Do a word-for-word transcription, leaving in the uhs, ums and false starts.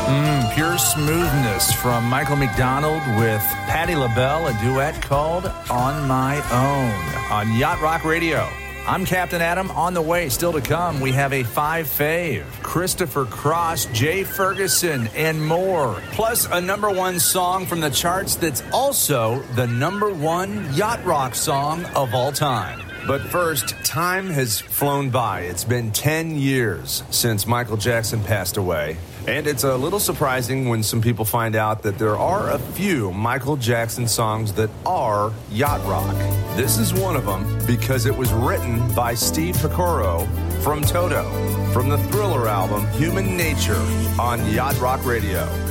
Mm, pure smoothness from Michael McDonald with Patti LaBelle, a duet called On My Own on Yacht Rock Radio. I'm Captain Adam. On the way, still to come, we have a five fave, Christopher Cross, Jay Ferguson, and more. Plus, a number one song from the charts that's also the number one yacht rock song of all time. But first, time has flown by. It's been ten years since Michael Jackson passed away. And it's a little surprising when some people find out that there are a few Michael Jackson songs that are yacht rock. This is one of them because it was written by Steve Picoro from Toto, from the Thriller album Human Nature on Yacht Rock Radio.